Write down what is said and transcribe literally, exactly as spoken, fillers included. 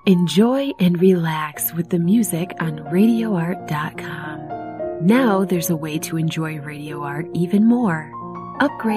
Enjoy and relax with the music on radio art dot com. Now there's a way to enjoy Radio Art even more. Upgrade